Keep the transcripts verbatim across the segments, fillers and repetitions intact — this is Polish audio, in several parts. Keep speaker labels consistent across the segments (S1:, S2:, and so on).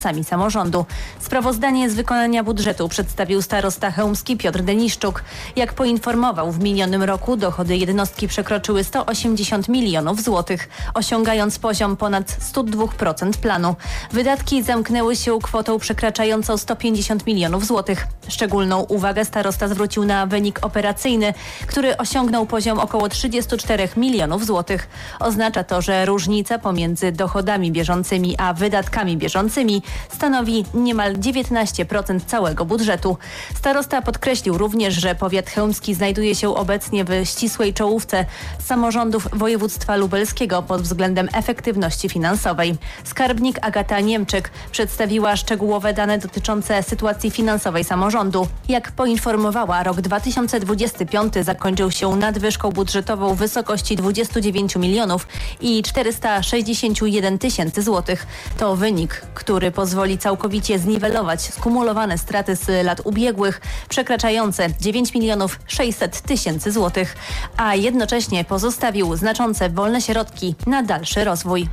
S1: Sami samorządu. Sprawozdanie z wykonania budżetu przedstawił starosta chełmski Piotr Deniszczuk. Jak poinformował, w minionym roku dochody jednostki przekroczyły sto osiemdziesiąt milionów złotych, osiągając poziom ponad sto dwa procent planu. Wydatki zamknęły się kwotą przekraczającą sto pięćdziesiąt milionów złotych. Szczególną uwagę starosta zwrócił na wynik operacyjny, który osiągnął poziom około trzydzieści cztery milionów złotych. Oznacza to, że różnica pomiędzy dochodami bieżącymi a wydatkami bieżącymi stanowi niemal dziewiętnaście procent całego budżetu. Starosta podkreślił również, że powiat chełmski znajduje się obecnie w ścisłej czołówce samorządów województwa lubelskiego pod względem efektywności finansowej. Skarbnik Agata Niemczyk przedstawiła szczegółowe dane dotyczące sytuacji finansowej samorządu. Jak poinformowała, rok dwa tysiące dwudziesty piąty zakończył się nadwyżką budżetową w wysokości dwudziestu dziewięciu milionów i czterysta sześćdziesiąt jeden tysięcy złotych. To wynik, który pozwoli całkowicie zniwelować skumulowane straty z lat ubiegłych, przekraczające dziewięć milionów sześćset tysięcy złotych, a jednocześnie pozostawił znaczące wolne środki na dalszy rozwój.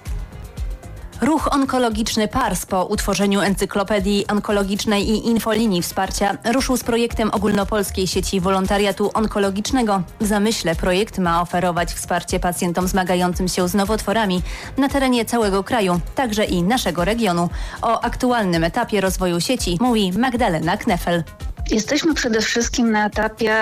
S1: Ruch onkologiczny PARS po utworzeniu encyklopedii onkologicznej i infolinii wsparcia ruszył z projektem ogólnopolskiej sieci wolontariatu onkologicznego. W zamyśle projekt ma oferować wsparcie pacjentom zmagającym się z nowotworami na terenie całego kraju, także i naszego regionu. O aktualnym etapie rozwoju sieci mówi Magdalena Knefel.
S2: Jesteśmy przede wszystkim na etapie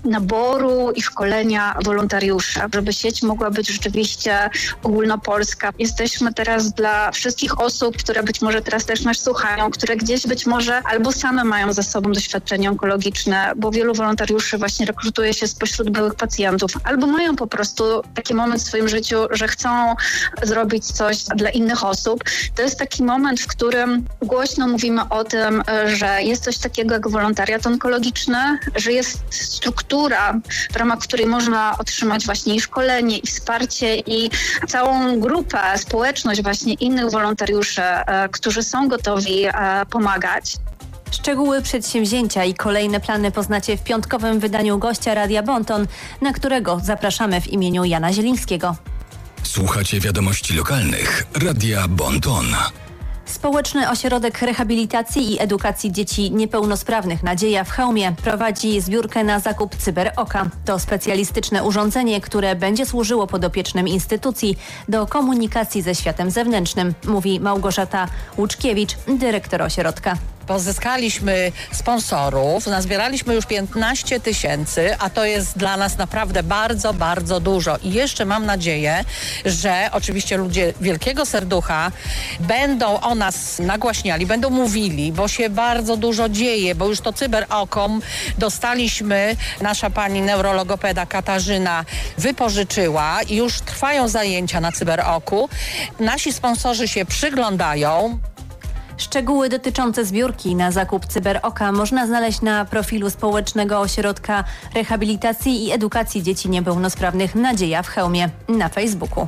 S2: naboru i szkolenia wolontariuszy, żeby sieć mogła być rzeczywiście ogólnopolska. Jesteśmy teraz dla wszystkich osób, które być może teraz też nas słuchają, które gdzieś być może albo same mają za sobą doświadczenie onkologiczne, bo wielu wolontariuszy właśnie rekrutuje się spośród byłych pacjentów, albo mają po prostu taki moment w swoim życiu, że chcą zrobić coś dla innych osób. To jest taki moment, w którym głośno mówimy o tym, że jest coś takiego jak wolontariat onkologiczny, że jest struktura, w ramach której można otrzymać właśnie i szkolenie, i wsparcie, i całą grupę, społeczność właśnie innych wolontariuszy, e, którzy są gotowi e, pomagać.
S1: Szczegóły przedsięwzięcia i kolejne plany poznacie w piątkowym wydaniu gościa Radia Bonton, na którego zapraszamy w imieniu Jana Zielińskiego.
S3: Słuchacie wiadomości lokalnych Radia Bonton.
S1: Społeczny Ośrodek Rehabilitacji i Edukacji Dzieci Niepełnosprawnych Nadzieja w Chełmie prowadzi zbiórkę na zakup CyberOka. To specjalistyczne urządzenie, które będzie służyło podopiecznym instytucji do komunikacji ze światem zewnętrznym, mówi Małgorzata Łuczkiewicz, dyrektor ośrodka.
S4: Pozyskaliśmy sponsorów, nazbieraliśmy już piętnaście tysięcy, a to jest dla nas naprawdę bardzo, bardzo dużo. I jeszcze mam nadzieję, że oczywiście ludzie wielkiego serducha będą o nas nagłaśniali, będą mówili, bo się bardzo dużo dzieje, bo już to CyberOkom dostaliśmy, nasza pani neurologopeda Katarzyna wypożyczyła i już trwają zajęcia na CyberOku. Nasi sponsorzy się przyglądają.
S1: Szczegóły dotyczące zbiórki na zakup CyberOka można znaleźć na profilu Społecznego Ośrodka Rehabilitacji i Edukacji Dzieci Niepełnosprawnych Nadzieja w Chełmie na Facebooku.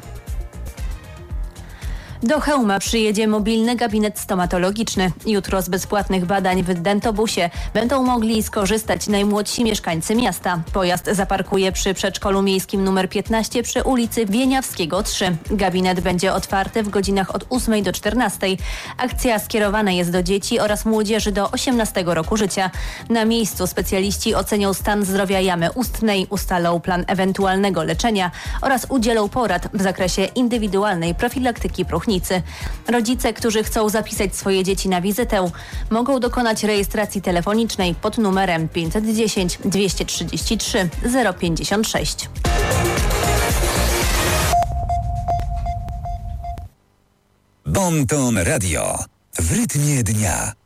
S1: Do Chełma przyjedzie mobilny gabinet stomatologiczny. Jutro z bezpłatnych badań w dentobusie będą mogli skorzystać najmłodsi mieszkańcy miasta. Pojazd zaparkuje przy przedszkolu miejskim nr piętnaście przy ulicy Wieniawskiego trzy. Gabinet będzie otwarty w godzinach od ósmej do czternastej. Akcja skierowana jest do dzieci oraz młodzieży do osiemnastego roku życia. Na miejscu specjaliści ocenią stan zdrowia jamy ustnej, ustalą plan ewentualnego leczenia oraz udzielą porad w zakresie indywidualnej profilaktyki próchnicy. Rodzice, którzy chcą zapisać swoje dzieci na wizytę, mogą dokonać rejestracji telefonicznej pod numerem pięćset dziesięć dwieście trzydzieści trzy zero pięćdziesiąt sześć.
S3: Bonton Radio w rytmie dnia.